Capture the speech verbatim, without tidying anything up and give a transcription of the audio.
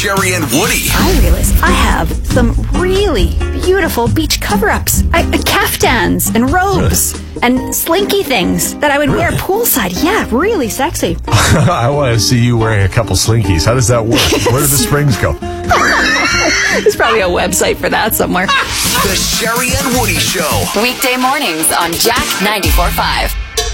Sherry and Woody. I realize I have some really beautiful beach cover-ups. I, uh, caftans and robes and slinky things that I would wear poolside. Yeah, really sexy. I want to see you wearing a couple slinkies. How does that work? Where do the springs go? There's probably a website for that somewhere. The Sherry and Woody Show. Weekday mornings on Jack ninety-four point five.